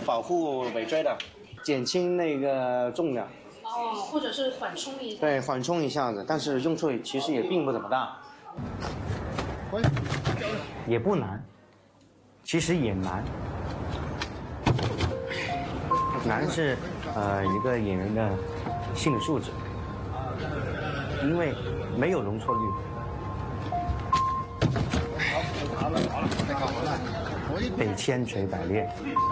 保护尾椎的，减轻那个重量。 哦，或者是缓冲一下。 对，缓冲一下子，但是用处其实也并不怎么大。也不难，其实也难。难是一个演员的心理素质，因为没有容错率。好了，太好了，得千锤百炼。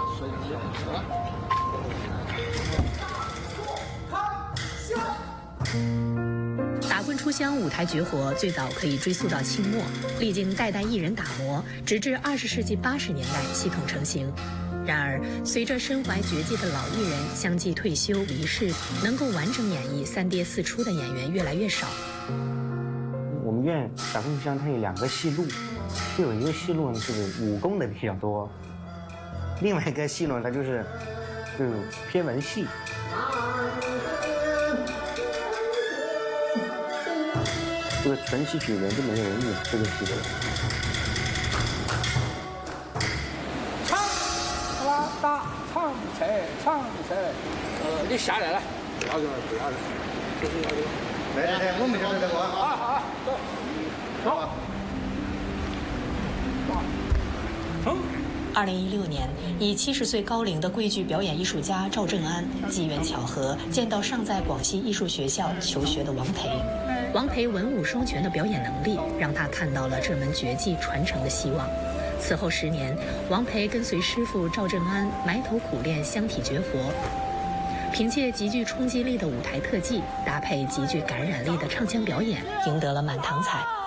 打棍出乡舞台绝活最早可以追溯到清末，历经代代艺人打磨，直至20世纪80年代系统成型。然而，随着身怀绝技的老艺人相继退休离世，能够完整演绎三跌四出的演员越来越少。 我们院打棍出乡它有2个戏路，就有一个戏路呢是武功的比较多，另外一个戏路它就是偏文戏。这个纯戏曲人就没有人演这个戏的。 唱，啦哒，唱起，你下来了，不要了，就是要这个。来，我们就是这个。好，走。 2016年，以70岁高龄的桂剧表演艺术家赵正安机缘巧合见到尚在广西艺术学校求学的王培。王培文武双全的表演能力，让他看到了这门绝技传承的希望。此后10年，王培跟随师傅赵正安埋头苦练箱体绝活，凭借极具冲击力的舞台特技，搭配极具感染力的唱腔表演，赢得了满堂彩。